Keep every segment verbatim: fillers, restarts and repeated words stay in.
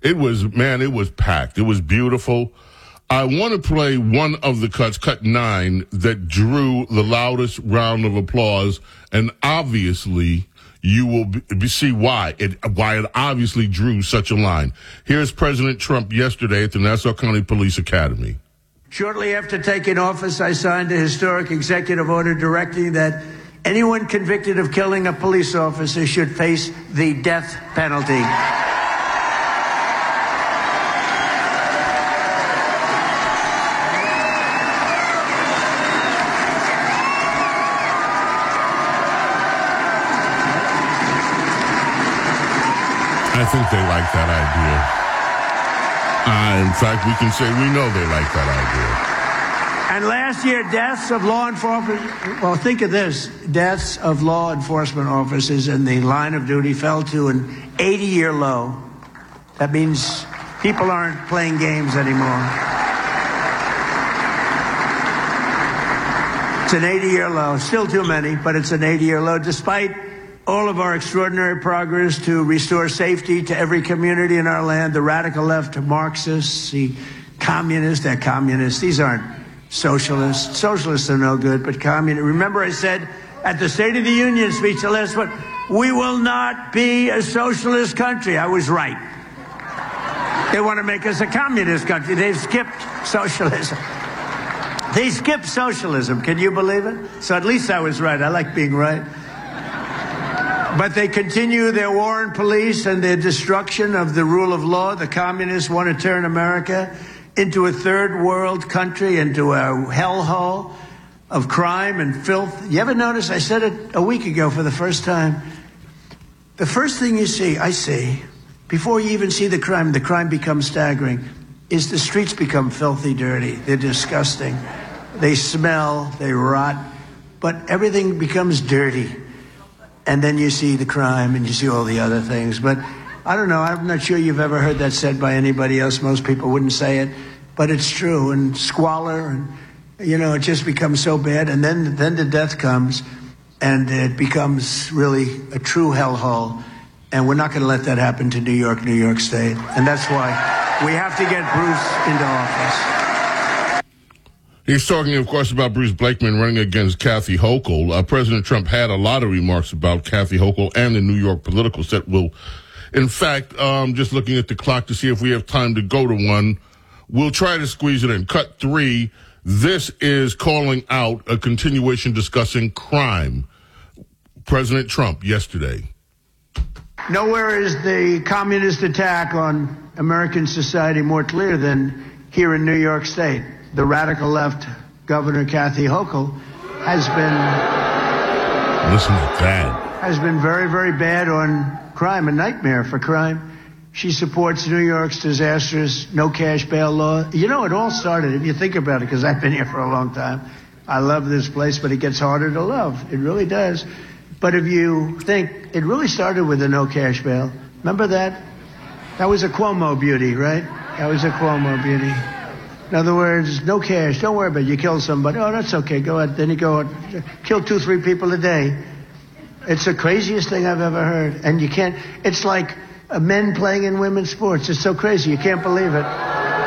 It was, man, it was packed. It was beautiful. I want to play one of the cuts, cut nine, that drew the loudest round of applause, and obviously you will be, see why it why it obviously drew such a line. Here's President Trump yesterday at the Nassau County Police Academy. Shortly after taking office, I signed a historic executive order directing that anyone convicted of killing a police officer should face the death penalty. I think they like that idea. Uh, in fact, we can say we know they like that idea. And last year, deaths of law enforcement, well, think of this, deaths of law enforcement officers in the line of duty fell to an eighty-year low. That means people aren't playing games anymore. It's an eighty-year low. Still too many, but it's an eighty-year low, despite all of our extraordinary progress to restore safety to every community in our land. The radical left, Marxists, the communists, they're communists. These aren't socialists. Socialists are no good, but communists. Remember I said at the State of the Union speech, the last one, we will not be a socialist country. I was right. They want to make us a communist country. They've skipped socialism. They skipped socialism. Can you believe it? So at least I was right. I like being right. But they continue their war on police and their destruction of the rule of law. The communists want to turn America into a third world country, into a hellhole of crime and filth. You ever notice, I said it a week ago for the first time, the first thing you see, I see, before you even see the crime, the crime becomes staggering, is the streets become filthy dirty. They're disgusting. They smell, they rot, but everything becomes dirty. And then you see the crime and you see all the other things. But I don't know, I'm not sure you've ever heard that said by anybody else. Most people wouldn't say it, but it's true. And squalor, and, you know, it just becomes so bad. And then, then the death comes, and it becomes really a true hellhole. And we're not going to let that happen to New York, New York State. And that's why we have to get Bruce into office. He's talking, of course, about Bruce Blakeman running against Kathy Hochul. Uh, President Trump had a lot of remarks about Kathy Hochul and the New York political set. Will, in fact, um, just looking at the clock to see if we have time to go to one, we'll try to squeeze it in. Cut three. This is calling out a continuation discussing crime. President Trump yesterday. Nowhere is the communist attack on American society more clear than here in New York State. The radical left, Governor Kathy Hochul, has been listen to that has been very, very bad on crime, a nightmare for crime. She supports New York's disastrous no cash bail law. You know, it all started, if you think about it, because I've been here for a long time. I love this place, but it gets harder to love. It really does. But if you think, it really started with the no cash bail. Remember that? That was a Cuomo beauty, right? That was a Cuomo beauty. In other words, no cash. Don't worry about it. You kill somebody. Oh, that's okay. Go ahead. Then you go and kill two, three people a day. It's the craziest thing I've ever heard. And you can't, it's like uh, men playing in women's sports. It's so crazy. You can't believe it.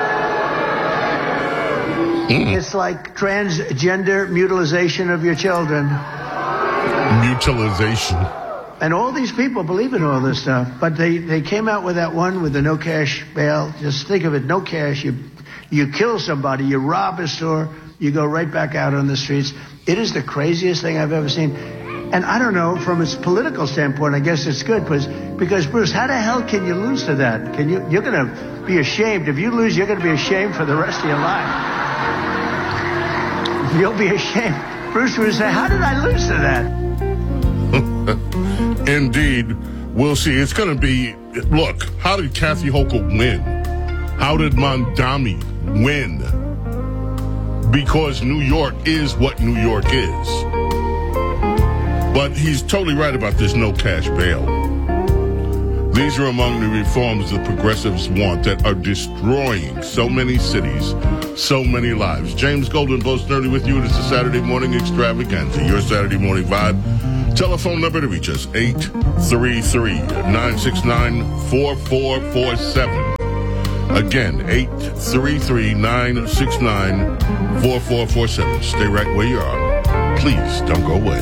Mm. It's like transgender mutilization of your children. Mutilization. And all these people believe in all this stuff. But they, they came out with that one with the no cash bail. Just think of it. No cash. You You kill somebody, you rob a store, you go right back out on the streets. It is the craziest thing I've ever seen. And I don't know, from its political standpoint, I guess it's good, because, because Bruce, how the hell can you lose to that? Can you, you're going to be ashamed. If you lose, you're going to be ashamed for the rest of your life. You'll be ashamed. Bruce would say, how did I lose to that? Indeed. We'll see. It's going to be, look, how did Kathy Hochul win? How did Mondami win? Because New York is what New York is. But he's totally right about this no cash bail. These are among the reforms the progressives want that are destroying so many cities, so many lives. James Golden, Bo Snerdly with you. It is the Saturday Morning Extravaganza, your Saturday Morning Vibe. Telephone number to reach us, eight three three, nine six nine, four four four seven. Again, eight three three, nine six nine, four four four seven. Stay right where you are. Please don't go away.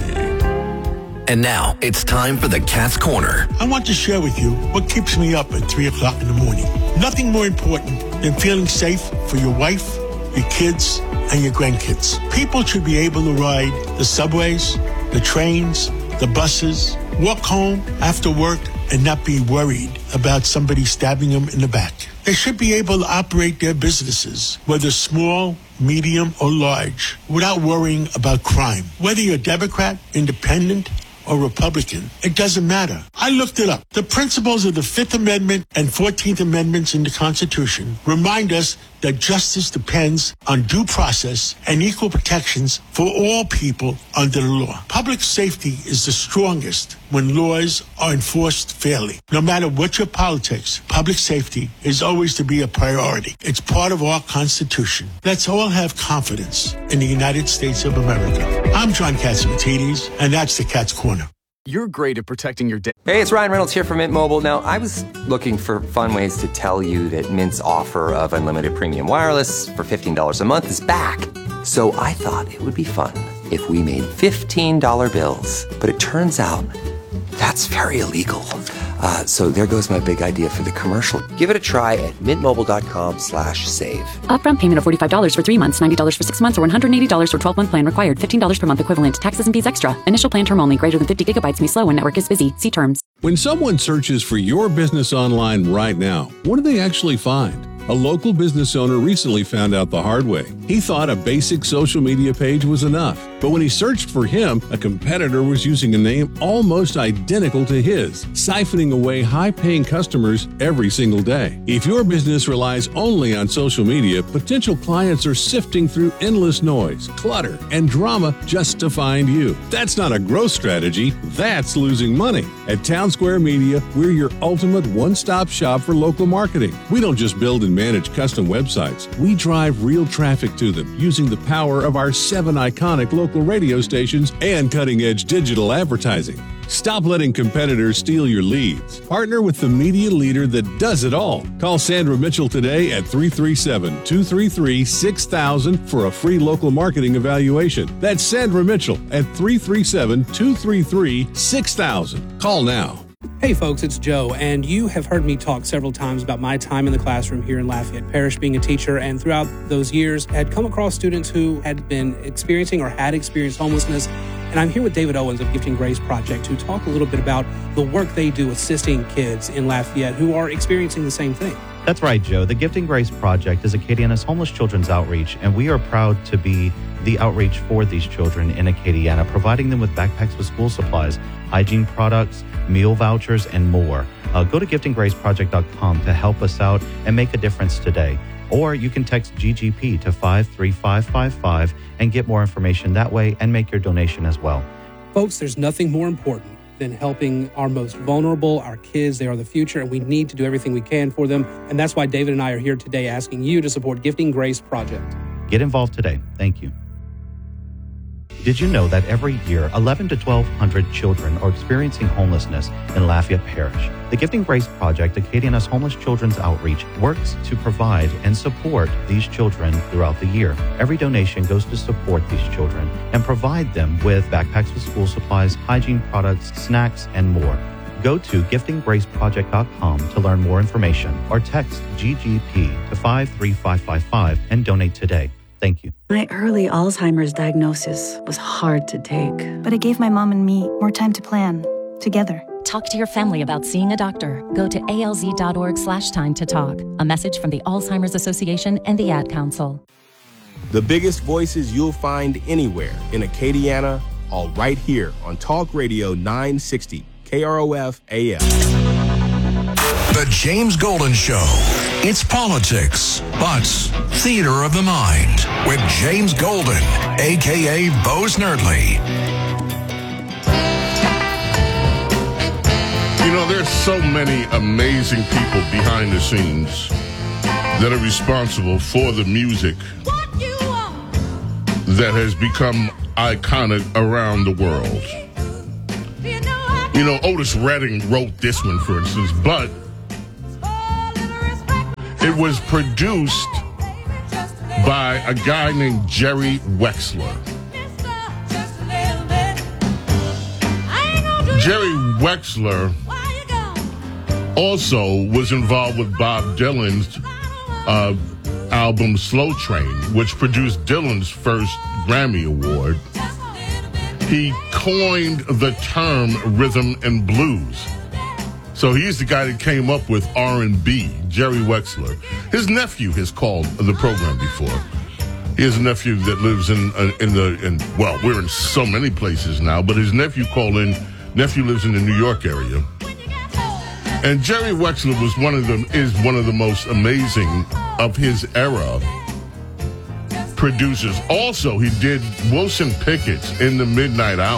And now it's time for the Cat's Corner. I want to share with you what keeps me up at three o'clock in the morning. Nothing more important than feeling safe for your wife, your kids, and your grandkids. People should be able to ride the subways, the trains, the buses, walk home after work, and not be worried about somebody stabbing them in the back. They should be able to operate their businesses, whether small, medium, or large, without worrying about crime. Whether you're Democrat, Independent, or Republican, it doesn't matter. I looked it up. The principles of the Fifth Amendment and Fourteenth Amendments in the Constitution remind us that justice depends on due process and equal protections for all people under the law. Public safety is the strongest when laws are enforced fairly. No matter what your politics, public safety is always to be a priority. It's part of our Constitution. Let's all have confidence in the United States of America. I'm John Catsimatidis, and that's the Cat's Corner. You're great at protecting your data. Hey, it's Ryan Reynolds here from Mint Mobile. Now, I was looking for fun ways to tell you that Mint's offer of unlimited premium wireless for fifteen dollars a month is back. So I thought it would be fun if we made fifteen dollar bills. But it turns out that's very illegal. Uh, so there goes my big idea for the commercial. Give it a try at mintmobile.com slash save. Upfront payment of forty-five dollars for three months, ninety dollars for six months, or one hundred eighty dollars for twelve-month plan required. fifteen dollars per month equivalent. Taxes and fees extra. Initial plan term only. Greater than fifty gigabytes may slow when network is busy. See terms. When someone searches for your business online right now, what do they actually find? A local business owner recently found out the hard way. He thought a basic social media page was enough, but when he searched for him, a competitor was using a name almost identical to his, siphoning away high-paying customers every single day. If your business relies only on social media, potential clients are sifting through endless noise, clutter, and drama just to find you. That's not a growth strategy, that's losing money. At Town Square Media, we're your ultimate one-stop shop for local marketing. We don't just build and manage custom websites. We drive real traffic to them using the power of our seven iconic local radio stations and cutting-edge digital advertising. Stop letting competitors steal your leads. Partner with the media leader that does it all. Call Sandra Mitchell today at three three seven, two three three, six thousand for a free local marketing evaluation. That's Sandra Mitchell at three three seven, two three three, six thousand. Call now. Hey folks, it's Joe, and you have heard me talk several times about my time in the classroom here in Lafayette Parish being a teacher, and throughout those years had come across students who had been experiencing or had experienced homelessness. And I'm here with David Owens of Gifting Grace Project to talk a little bit about the work they do assisting kids in Lafayette who are experiencing the same thing. That's right, Joe. The Gifting Grace Project is Acadiana's homeless children's outreach, and we are proud to be the outreach for these children in Acadiana, providing them with backpacks with school supplies, hygiene products, meal vouchers, and more. Uh, go to gifting grace project dot com to help us out and make a difference today. Or you can text G G P to five three five five five and get more information that way and make your donation as well. Folks, there's nothing more important than helping our most vulnerable, our kids. They are the future, and we need to do everything we can for them. And that's why David and I are here today asking you to support Gifting Grace Project. Get involved today. Thank you. Did you know that every year, eleven to twelve hundred children are experiencing homelessness in Lafayette Parish? The Gifting Grace Project, Acadiana's homeless children's outreach, works to provide and support these children throughout the year. Every donation goes to support these children and provide them with backpacks with school supplies, hygiene products, snacks, and more. Go to gifting grace project dot com to learn more information or text G G P to five three five five five and donate today. Thank you. My early Alzheimer's diagnosis was hard to take. But it gave my mom and me more time to plan, together. Talk to your family about seeing a doctor. Go to A L Z dot org slash time to talk. A message from the Alzheimer's Association and the Ad Council. The biggest voices you'll find anywhere in Acadiana, all right here on Talk Radio nine sixty, K R O F A M. The James Golden Show. It's politics, but theater of the mind with James Golden, a k a. Bo Snerdley. You know, there's so many amazing people behind the scenes that are responsible for the music that has become iconic around the world. You know, Otis Redding wrote this one, for instance, but It was produced by a guy named Jerry Wexler. Jerry Wexler also was involved with Bob Dylan's uh, album Slow Train, which produced Dylan's first Grammy Award. He coined the term rhythm and blues. So he's the guy that came up with R and B, Jerry Wexler. His nephew has called the program before. He has a nephew that lives in uh, in the in well, we're in so many places now, but his nephew called in. Nephew lives in the New York area. And Jerry Wexler was one of them is one of the most amazing of his era producers. Also, he did Wilson Pickett's In the Midnight Hour,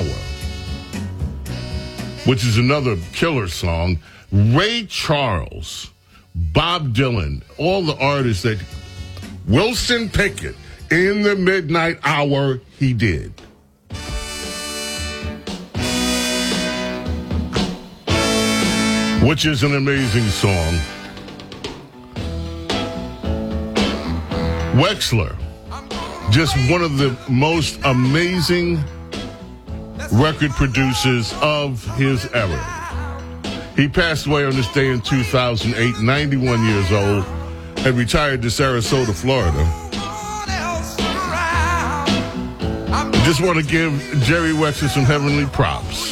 which is another killer song. Ray Charles, Bob Dylan, all the artists that Wilson Pickett, In the Midnight Hour, he did. Which is an amazing song. Wexler, just one of the most amazing record producers of his era. He passed away on this day in two thousand eight, ninety-one years old, and retired to Sarasota, Florida. Just want to give Jerry Wexler some heavenly props.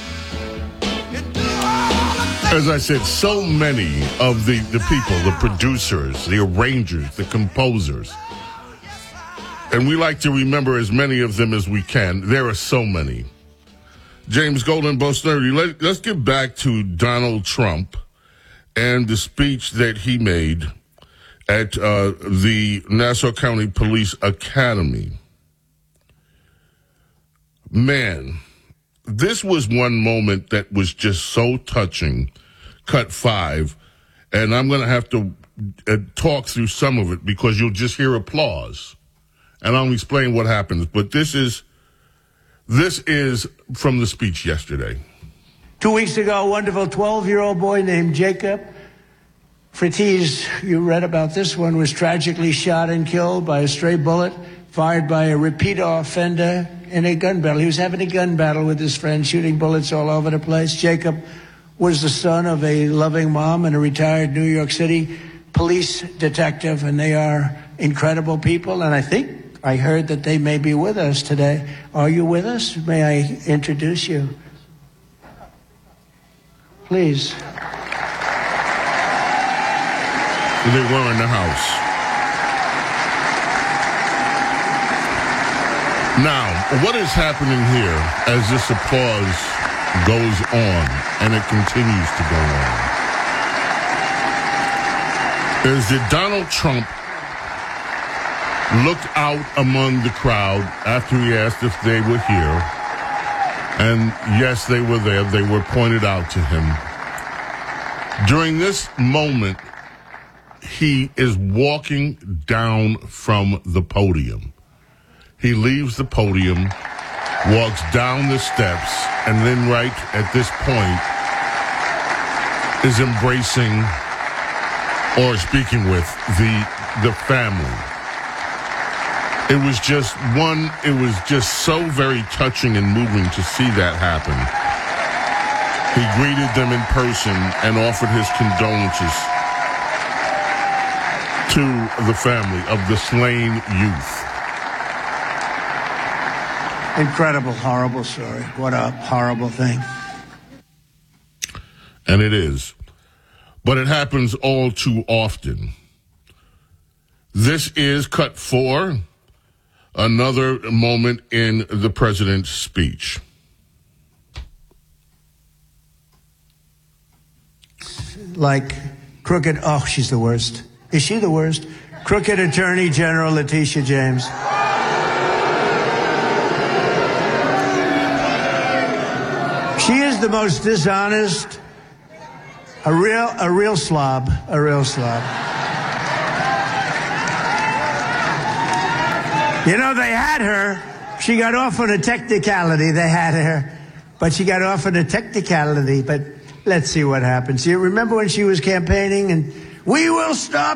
As I said, so many of the, the people, the producers, the arrangers, the composers, and we like to remember as many of them as we can. There are so many. James Golden, Bo Snerdly, let, let's get back to Donald Trump and the speech that he made at uh, the Nassau County Police Academy. Man, this was one moment that was just so touching. Cut five, and I'm going to have to uh, talk through some of it because you'll just hear applause, and I'll explain what happens. But this is this is from the speech yesterday. Two weeks ago, a wonderful twelve-year-old boy named Jacob Freitas, you read about this one, was tragically shot and killed by a stray bullet fired by a repeat offender in a gun battle. He was having a gun battle with his friend, shooting bullets all over the place. Jacob was the son of a loving mom and a retired New York City police detective, and they are incredible people. And I think I heard that they may be with us today. Are you with us? May I introduce you? Please. They were in the house. Now, what is happening here as this applause goes on, and it continues to go on, is that Donald Trump looked out among the crowd after he asked if they were here, and yes, they were there. They were pointed out to him. During this moment, he is walking down from the podium. He leaves the podium, walks down the steps, and then right at this point is embracing or speaking with the the family. It was just one, it was just so very touching and moving to see that happen. He greeted them in person and offered his condolences to the family of the slain youth. Incredible, horrible story. What a horrible thing. And it is. But it happens all too often. This is cut four, another moment in the president's speech. Like crooked, oh, she's the worst. Is she the worst? Crooked Attorney General Letitia James. She is the most dishonest, a real, a real slob, a real slob. You know, they had her. She got off on a technicality. They had her, but she got off on a technicality. But let's see what happens. You remember when she was campaigning and we will stop